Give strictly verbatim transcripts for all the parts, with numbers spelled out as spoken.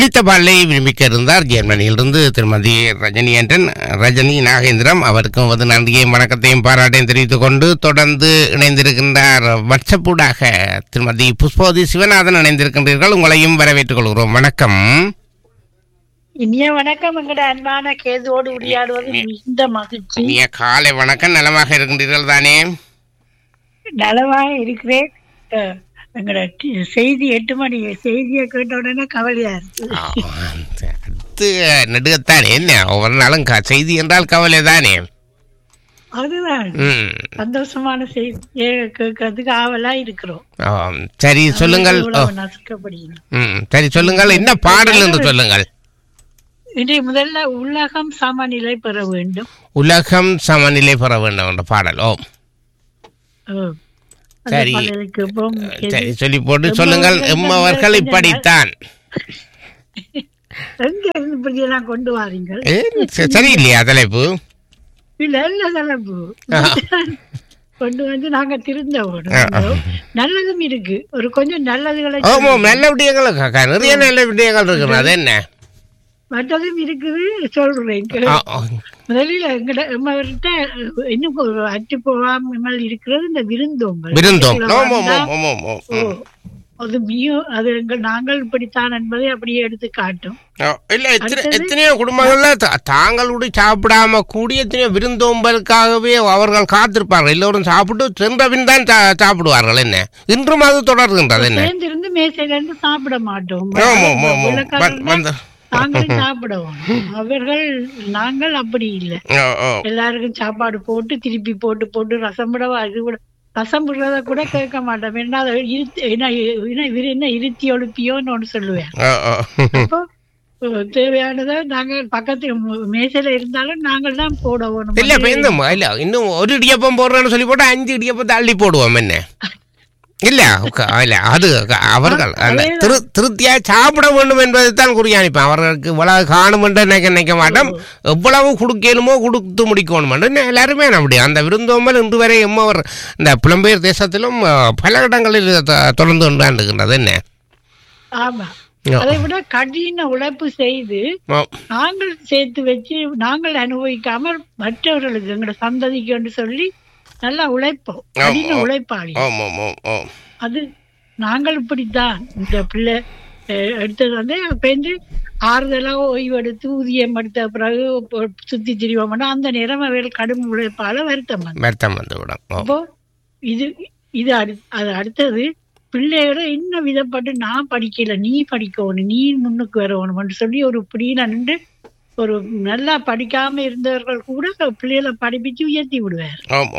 ஒலித்த பாடலை விரும்பிக்க இருந்தார் ஜெர்மனியிலிருந்து திருமதி ரஜினி என்றன் ரஜினி நாகேந்திரம். அவருக்கும் வந்து நன்றியையும் வணக்கத்தையும் பாராட்டையும் தெரிவித்துக் கொண்டு தொடர்ந்து இணைந்திருக்கின்றார் வாட்ஸ்அப்பூடாக திருமதி புஷ்பவதி சிவநாதன் இணைந்திருக்கின்றீர்கள். உங்களையும் வரவேற்றுக் கொள்கிறோம். வணக்கம். இனிய வணக்கம். எங்கட அன்பான கேதோடு உரையாடுவது மிகுந்த மகிழ்ச்சி. இனிய காலை வணக்கம். நலமாக இருக்கின்றீர்கள் தானே? நலமாக இருக்கிறேன். எங்கட செய்தி எட்டு மணி செய்தியை கேட்ட உடனே கவலையா இருக்கு. நெடுகத்தானே என்ன ஒவ்வொரு நாளும் செய்தி என்றால் கவலை தானே. அதுதான் சந்தோஷமான செய்தியை கேட்கறதுக்கு ஆவலா இருக்கிறோம். சரி சொல்லுங்கள். சரி சொல்லுங்கள், என்ன பாடல் என்று சொல்லுங்கள். இன்றைய முதல்ல உலகம் சமநிலை பெற வேண்டும். உலகம் சமநிலை பெற வேண்டும் என்ற பாடல். ஓ சரி சரி சொல்லி போட்டு சொல்லுங்கள். எம்மவர்கள் இப்படித்தான். எங்க இருந்து இப்படியெல்லாம் கொண்டு வாரீங்க? சரி இல்லையா தலைப்பு? இல்ல இல்ல தலைப்பு கொண்டு வந்து நாங்க திருந்த நல்லதும் இருக்கு. ஒரு கொஞ்சம் நல்லதுகளை நல்ல விடயங்கள் நிறைய நல்ல விடயங்கள் இருக்கு. அது என்ன மற்றதும் இருக்குது சொல்றேன். முதலில் எங்கட எம்மவர்கிட்ட இன்னும் அச்சு போகாமல் இருக்கிறது இந்த விருந்தோம்பல். அது மிகவும் அது எங்கள் நாங்கள் இப்படித்தான் என்பதை அப்படியே எடுத்து காட்டும். இல்ல எத்தனையோ குடும்பங்கள்ல தாங்களுடைய சாப்பிடாம கூடிய எத்தனையோ விருந்தோம்பலுக்காகவே அவர்கள் காத்திருப்பார்கள். எல்லோரும் சாப்பிட்டு சென்றபின் தான் சாப்பிடுவார்கள். என்ன இன்றும் அது தொடர்கின்றது. என்ன சேர்ந்திருந்து மேசையில இருந்து சாப்பிட மாட்டோம். நாங்களும் சாப்பிடுவோம். அவர்கள் நாங்கள் அப்படி இல்லை. எல்லாருக்கும் சாப்பாடு போட்டு திருப்பி போட்டு போட்டு ரசம் விடவா இது விட ரசம் விடுறத கூட கேட்க மாட்டோம். என்ன என்ன இருத்தி ஒழுப்பியோன்னு ஒன்று சொல்லுவேன். அப்போ தேவையானதை நாங்கள் பக்கத்து மேசையில இருந்தாலும் நாங்கள் தான் போடுவோம். இல்ல இன்னும் ஒரு இடியப்பம் போடுறோன்னு சொல்லி போட்டா அஞ்சு இடியப்பத்தை அள்ளி போடுவோம். என்ன இல்ல இல்ல அது அவர்கள் அந்த திரு திருப்தியா சாப்பிட வேண்டும் என்பதை தான் குறியாணிப்பேன். அவர்களுக்கு இவ்வளவு காணும் என்று நினைக்க நினைக்க மாட்டோம். எவ்வளவு கொடுக்கணுமோ கொடுத்து முடிக்கணும் என்று எல்லாருமே அப்படி அந்த விருந்தோம்பல் இன்று வரை எம்மவர் இந்த புலம்பெயர் தேசத்திலும் பல இடங்களில் தொடர்ந்து கொண்டான் இருக்கின்றது. என்ன ஆமா, அதை விட கடின உழைப்பு செய்து நாங்கள் சேர்த்து வச்சு நாங்கள் அனுபவிக்காமல் மற்றவர்களுக்கு எங்களோட சந்ததிக்கு என்று சொல்லி நல்லா உழைப்போம். கடின உழைப்பாளி. அது நாங்கள் இப்படித்தான். இந்த பிள்ளை எடுத்தது வந்து பேருந்து ஆறுதலா ஓய்வு எடுத்து ஊதியம் எடுத்த பிறகு சுத்தி திரிவோம்னா அந்த நேரம் அவர்கள் கடும் உழைப்பால வருத்தம் வருத்தம் வந்துவிடும். அப்போ இது இது அடு அது அடுத்தது பிள்ளையோட இன்னும் விதப்பட்டு நான் படிக்கல நீ படிக்கணும் நீ முன்னுக்கு வரணும்னு சொல்லி ஒரு பிடியில நின்று ஒரு நல்லா படிக்காம இருந்தவர்கள் கூட பிள்ளைகளை படிப்பிச்சு உயர்த்தி விடுவார்.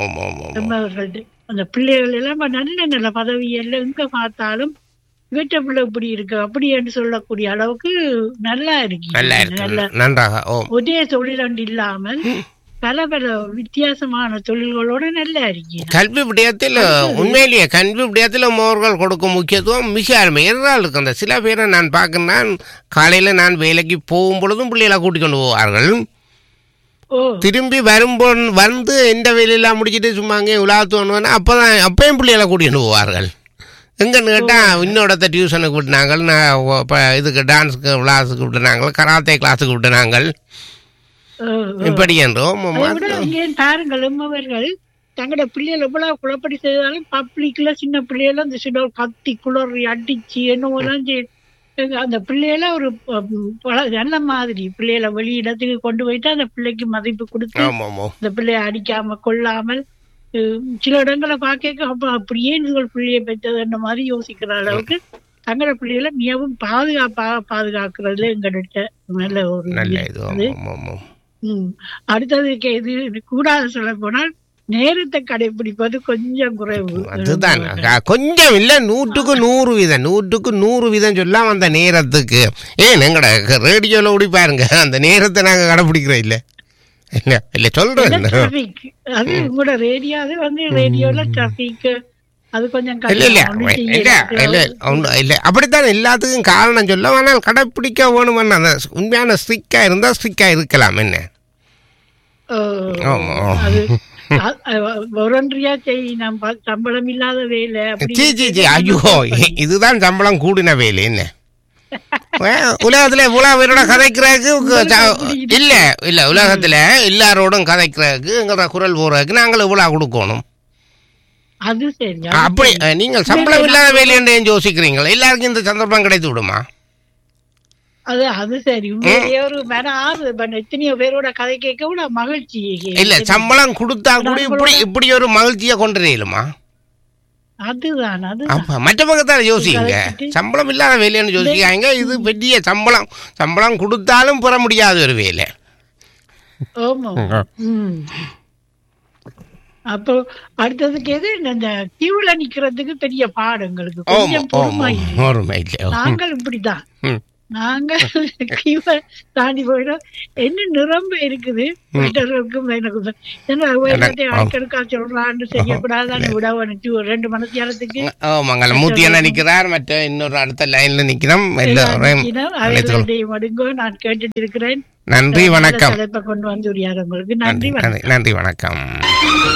அந்த பிள்ளைகள் எல்லாம் நல்ல நல்ல பதவி எல்லாம் எங்க பார்த்தாலும் வீட்டை பிள்ளை இப்படி இருக்கு அப்படி என்று சொல்லக்கூடிய அளவுக்கு நல்லா இருக்கு. நல்ல ஒரே தொழில் ஒன்று இல்லாமல் பல பல வித்தியாசமான தொழில்களோட நல்லா இருக்கு. கல்வி விடயத்தில் உண்மையிலேயே கல்வி விடயத்தில் அவர்கள் கொடுக்கும் முக்கியத்துவம் மிக அருமை இருக்கு. அந்த சில பேரை நான் பார்க்கிறேன், காலையில நான் வேலைக்கு போகும் பொழுதும் பிள்ளைகளை கூட்டிக் கொண்டு போவார்கள். திரும்பி வரும்போது வந்து எந்த வேலையெல்லாம் முடிச்சுட்டு சும்மா அங்கே உலாத்துவோன்னு அப்பதான் அப்பயும் பிள்ளைகளை கூட்டிட்டு போவார்கள். எங்கன்னு கேட்டா இன்னொருத்த டியூஷனுக்கு விட்டுனாங்க, நான் இதுக்கு டான்ஸுக்கு கிளாஸுக்கு விட்டுனாங்க, கராத்தே கிளாஸுக்கு விட்டுனாங்க. இப்படி என்றோம் பாருங்கள் அவர்கள் தங்களோட பிள்ளைகள் எவ்வளவு குழப்படி செய்தாலும் பப்ளிக்ல சின்ன பிள்ளைகள அந்த சின்ன கத்தி குளறி அடிச்சு என்னவெல்லாம் அந்த பிள்ளைகள ஒரு நல்ல மாதிரி பிள்ளைகளை வெளி இடத்துக்கு கொண்டு போயிட்டு அந்த பிள்ளைக்கு மதிப்பு கொடுத்து அந்த பிள்ளைய அடிக்காம கொள்ளாமல் சில இடங்களை பார்க்க அப்ப அப்படியே இதுகள் பிள்ளைய பெற்றதுன்ற மாதிரி யோசிக்கிற அளவுக்கு தங்களோட பிள்ளைகளை மிகவும் பாதுகாப்பாக பாதுகாக்கிறதுல எங்கள்கிட்ட நல்ல ஒரு உம் அடுத்தது இது கூடாது சொல்ல போனால் நேரத்தை கடைபிடிப்பது கொஞ்சம் குறைவு. அதுதான் கொஞ்சம் இல்ல நூற்றுக்கு நூறு வீதம் நூற்றுக்கு நூறு வீதம் சொல்லாம் அந்த நேரத்துக்கு. ஏன் எங்கட ரேடியோல ஓடி பாருங்க அந்த நேரத்தை நாங்க கடைபிடிக்கிறோம். இல்ல இல்ல இல்ல சொல்றேன் அது உங்களோட ரேடியோவே வந்து ரேடியோல டிராபிக் அது கொஞ்சம் இல்ல அப்படித்தான் எல்லாத்துக்கும் காரணம் சொல்ல. ஆனால் கடைப்பிடிக்க வேணும். அந்த உண்மையான ஸ்ட்ரிக்டா இருந்தா ஸ்ட்ரிக்டா இருக்கலாம். என்ன சம்பளம் இல்லாத வேலை ஐயோ இதுதான் சம்பளம் கூடின வேலை. என்ன உலகத்துல இவ்வளவு பேரோட கதைக்கிறதுக்கு இல்ல இல்ல உலகத்துல எல்லாரோடும் கதைக்கிறதுக்கு எங்களோட குரல் போறதுக்கு நாங்கள் இவ்வளவு கொடுக்கணும். அது சரி. அப்படி நீங்கள் சம்பளம் இல்லாத வேலை என்று யோசிக்கிறீங்களா? எல்லாருக்கும் இந்த சந்தர்ப்பம் கிடைத்து விடுமா? அது அது சரி. உண்மையிலேயே ஒரு மன ஆறு எத்தனையோ பேரோட கதை கேட்க கூட மகிழ்ச்சி இல்ல. சம்பளம் கொடுத்தா கூட இப்படி இப்படி ஒரு மகிழ்ச்சியை கொண்டு வரலுமா? அதுதான் அது மற்ற பக்கத்தால யோசிங்க. சம்பளம் இல்லாத வேலைன்னு யோசிக்காங்க. இது பெரிய சம்பளம் சம்பளம் கொடுத்தாலும் பெற முடியாத ஒரு வேலை. அப்போ அடுத்ததுக்கு எது இந்த கியூல நிக்கிறதுக்கு பெரிய பாடங்களுக்கு கொஞ்சம் பொறுமை. நாங்கள் இப்படிதான் நாங்க கியூவை தாண்டி போயிடும். என்ன நிரம்ப இருக்குது மற்றவர்களுக்கும் எனக்கு அடிக்கடுக்கா சொல்றான்னு செய்யக்கூடாதான்னு விட ரெண்டு மணி நேரத்துக்கு மூர்த்தி என்ன நிக்கிறார். மற்ற இன்னொரு அடுத்த லைன்ல நிக்கிறோம். மடுங்கோ நான் கேட்டுட்டு இருக்கிறேன். நன்றி வணக்கம். கொண்டு வந்து உங்களுக்கு நன்றி நன்றி வணக்கம்.